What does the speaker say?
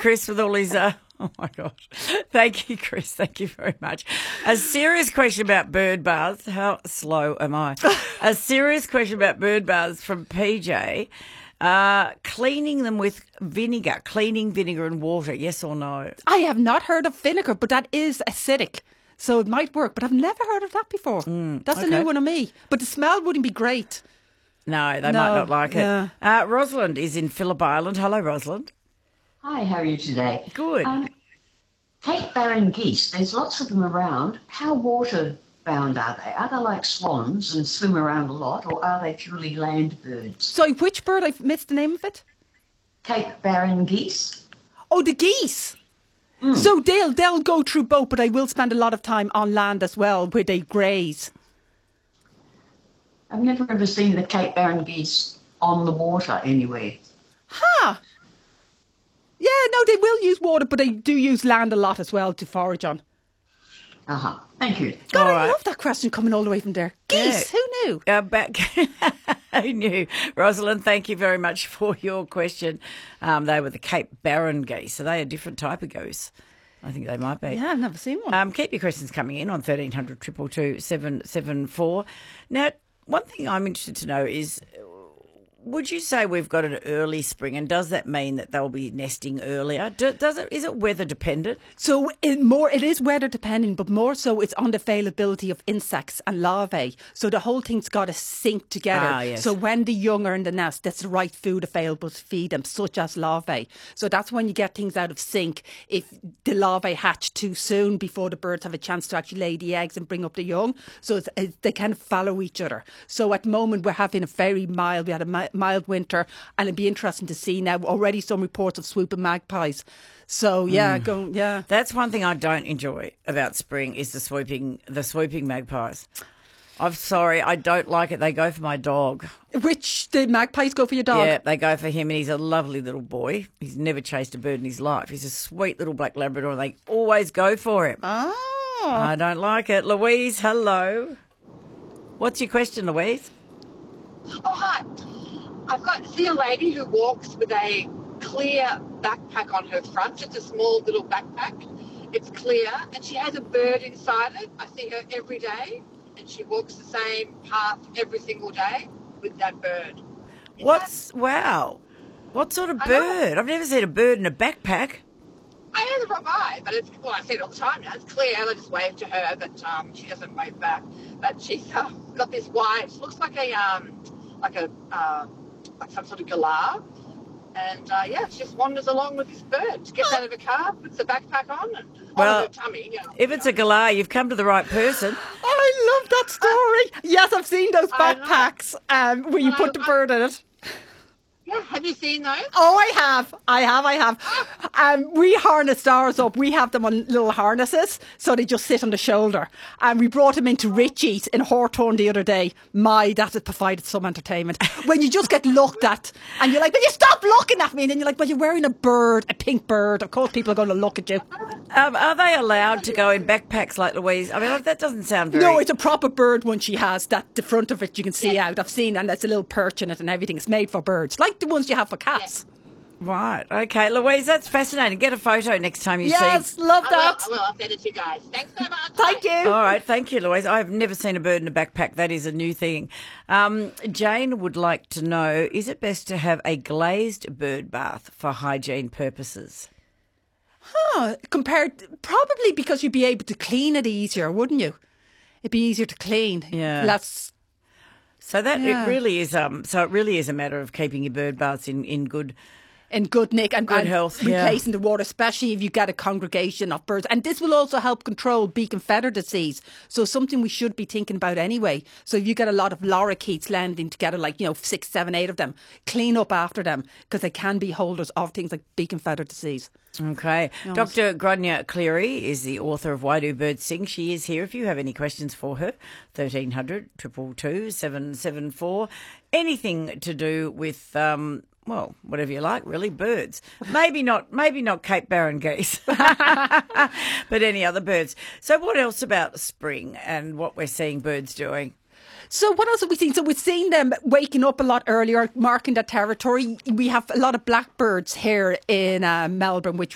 Chris, with all his... oh, my gosh. Thank you, Chris. Thank you very much. A serious question about bird baths. How slow am I? A serious question about bird baths from PJ. Cleaning them with vinegar. Cleaning vinegar and water, yes or no? I have not heard of vinegar, but that is acidic. So it might work, but I've never heard of that before. That's a new one on me. But the smell wouldn't be great. No, they might not like it. Rosalind is in Phillip Island. Hello, Rosalind. Hi, how are you today? Good. Cape Barren geese, there's lots of them around. How water-bound are they? Are they like swans and swim around a lot, or are they purely land birds? Sorry, which bird? I've missed the name of it. Cape Barren geese? Oh, the geese. So they'll go through both, but they will spend a lot of time on land as well, where they graze. I've never ever seen the Cape Barren geese on the water anywhere. Huh. Yeah, no, they will use water, but they do use land a lot as well to forage on. Uh-huh. Thank you. God, I love that question coming all the way from there. Geese, who knew? Who knew? Rosalind, thank you very much for your question. They were the Cape Barren geese, so they are a different type of goose. I think they might be. Yeah, I've never seen one. Keep your questions coming in on 1300 222 774. Now, one thing I'm interested to know is, would you say we've got an early spring, and does that mean that they'll be nesting earlier? Is it weather dependent? So it is weather dependent, but more so it's on the availability of insects and larvae. So the whole thing's got to sync together. Yes. So when the young are in the nest, that's the right food available to feed them, such as larvae. So that's when you get things out of sync. If the larvae hatch too soon before the birds have a chance to actually lay the eggs and bring up the young, so they kind of follow each other. So at the moment we're having we had a mild winter, and it'd be interesting to see now already some reports of swooping magpies. So That's one thing I don't enjoy about spring is the swooping magpies. I'm sorry, I don't like it. They go for my dog. Which the magpies go for your dog? Yeah, they go for him, and he's a lovely little boy. He's never chased a bird in his life. He's a sweet little black Labrador, and they always go for him. Oh. I don't like it. Louise, hello. What's your question, Louise? Oh, hi. See a lady who walks with a clear backpack on her front, just a small little backpack. It's clear, and she has a bird inside it. I see her every day, and she walks the same path every single day with that bird. Wow. What sort of bird? I've never seen a bird in a backpack. I had the wrong eye, but I see it all the time now. It's clear, and I just wave to her, but she doesn't wave back. But she's got this white, looks like some sort of galah, and she just wanders along with this bird. She gets out of her car, puts the backpack on, and on her tummy. If it's a galah, you've come to the right person. I love that story. Yes, I've seen those backpacks where you put the bird in it. Yeah, have you seen those? Oh, I have. We harnessed ours up. We have them on little harnesses, so they just sit on the shoulder. And we brought them into Richie's in Hawthorne the other day. That has provided some entertainment. When you just get looked at, and you're like, "Will you stop looking at me?" And then you're like, "Well, you're wearing a pink bird. Of course, people are going to look at you." Are they allowed to go in backpacks like Louise? I mean, that doesn't sound very... No, it's a proper bird one she has. That the front of it you can see out. I've seen, and there's a little perch in it and everything. It's made for birds, like the ones you have for cats. Right. Okay, Louise, that's fascinating. Get a photo next time you see. Yes, love that. I will. I'll send it to you guys. Thanks so much. Thank you. All right. Thank you, Louise. I've never seen a bird in a backpack. That is a new thing. Jane would like to know, is it best to have a glazed bird bath for hygiene purposes? Probably because you'd be able to clean it easier, wouldn't you? It'd be easier to clean. Yeah. It really is. So it really is a matter of keeping your bird baths in good nick and good health, replacing the water, especially if you get a congregation of birds. And this will also help control beak and feather disease. So something we should be thinking about anyway. So if you get a lot of lorikeets landing together, 6, 7, 8 of them, clean up after them because they can be holders of things like beak and feather disease. Okay. Dr. Grania Cleary is the author of Why Do Birds Sing? She is here if you have any questions for her. 1300 222 774. Anything to do with... whatever you like, really, birds. Maybe not Cape Barren geese, but any other birds. So what else about spring and what we're seeing birds doing? So what else have we seen? So we've seen them waking up a lot earlier, marking their territory. We have a lot of blackbirds here in Melbourne, which